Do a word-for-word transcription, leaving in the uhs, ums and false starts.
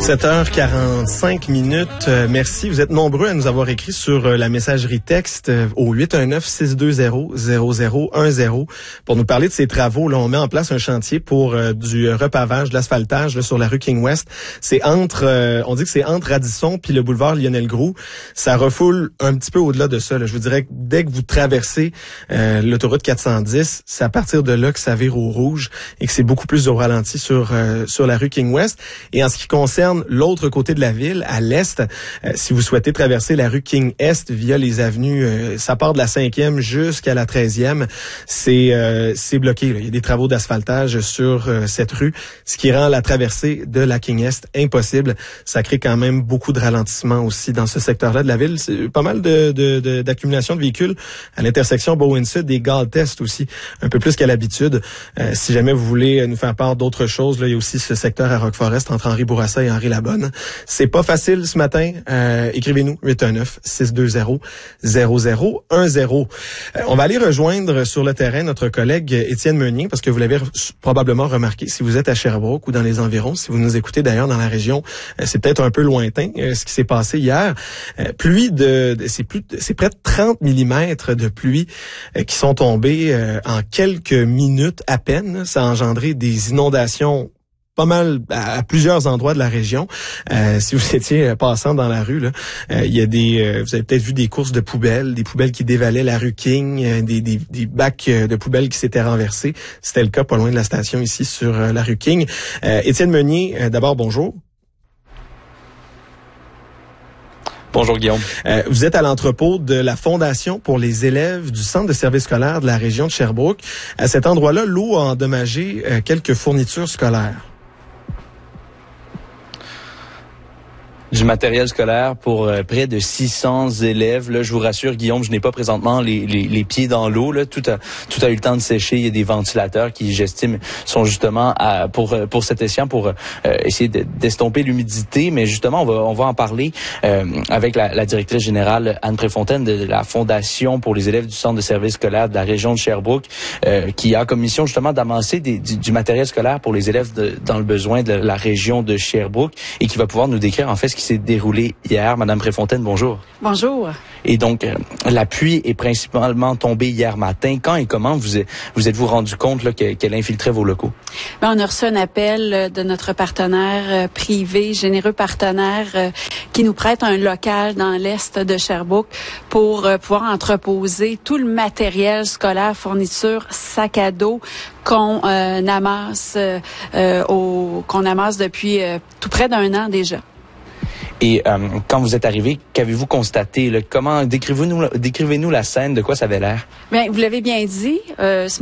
sept heures quarante-cinq minutes. Euh, merci. Vous êtes nombreux à nous avoir écrit sur euh, la messagerie texte euh, au huit un neuf, six deux zéro, zéro zéro un zéro pour nous parler de ces travaux. Là, on met en place un chantier pour euh, du repavage, de l'asphaltage là, sur la rue King West. C'est entre, euh, on dit que c'est entre Radisson puis le boulevard Lionel Groulx. Ça refoule un petit peu au-delà de ça. Là. Je vous dirais que dès que vous traversez euh, l'autoroute quatre cent dix, c'est à partir de là que ça vire au rouge et que c'est beaucoup plus au ralenti sur euh, sur la rue King West. Et en ce qui concerne l'autre côté de la ville, à l'est, euh, si vous souhaitez traverser la rue King Est via les avenues, euh, ça part de la cinquième jusqu'à la treizième, c'est euh, c'est bloqué. Là. Il y a des travaux d'asphaltage sur euh, cette rue, ce qui rend la traversée de la King Est impossible. Ça crée quand même beaucoup de ralentissement aussi dans ce secteur-là de la ville. C'est pas mal de, de, de d'accumulation de véhicules à l'intersection Bowen-Sud et Galtest aussi, un peu plus qu'à l'habitude. Euh, si jamais vous voulez nous faire part d'autres choses, là, il y a aussi ce secteur à Rock-Forest entre Henri Bourassa et Henri Labonne. C'est pas facile ce matin. Euh, écrivez-nous huit un neuf, six deux zéro, zéro zéro un zéro. Euh, on va aller rejoindre sur le terrain notre collègue Étienne Meunier parce que vous l'avez re- probablement remarqué si vous êtes à Sherbrooke ou dans les environs, si vous nous écoutez d'ailleurs dans la région, euh, c'est peut-être un peu lointain euh, ce qui s'est passé hier. Euh, pluie de, de c'est plus de, c'est près de trente millimètres de pluie euh, qui sont tombés euh, en quelques minutes à peine. Ça a engendré des inondations pas mal à, à plusieurs endroits de la région. Euh, si vous étiez passant dans la rue, là, euh, il y a des, euh, vous avez peut-être vu des courses de poubelles, des poubelles qui dévalaient la rue King, euh, des, des, des bacs de poubelles qui s'étaient renversés. C'était le cas pas loin de la station ici sur euh, la rue King. Euh, Étienne Meunier, euh, d'abord bonjour. Bonjour Guillaume. Euh, vous êtes à l'entrepôt de la Fondation pour les élèves du Centre de services scolaires de la région de Sherbrooke. À cet endroit-là, l'eau a endommagé euh, quelques fournitures scolaires. Du matériel scolaire pour euh, près de six cents élèves. Là, je vous rassure, Guillaume, je n'ai pas présentement les, les, les pieds dans l'eau. Là, tout a tout a eu le temps de sécher. Il y a des ventilateurs qui, j'estime, sont justement à, pour pour cet escient pour euh, essayer de, d'estomper l'humidité. Mais justement, on va on va en parler euh, avec la, la directrice générale Anne Préfontaine de la Fondation pour les élèves du Centre de services scolaires de la région de Sherbrooke, euh, qui a comme mission justement d'amasser des, du, du matériel scolaire pour les élèves de, dans le besoin de la région de Sherbrooke et qui va pouvoir nous décrire en fait ce qui s'est déroulé hier. Madame Préfontaine, bonjour. Bonjour. Et donc, euh, la pluie est principalement tombée hier matin. Quand et comment vous vous êtes-vous rendu compte là, que, qu'elle infiltrait vos locaux? Ben, on a reçu un appel de notre partenaire euh, privé, généreux partenaire, euh, qui nous prête un local dans l'est de Sherbrooke pour euh, pouvoir entreposer tout le matériel scolaire, fournitures, sacs à dos qu'on euh, amasse euh, au, qu'on amasse depuis euh, tout près d'un an déjà. Et euh, quand vous êtes arrivé, qu'avez-vous constaté? Là? Comment décrivez-nous, décrivez-nous la scène, de quoi ça avait l'air? Bien, vous l'avez bien dit. Euh,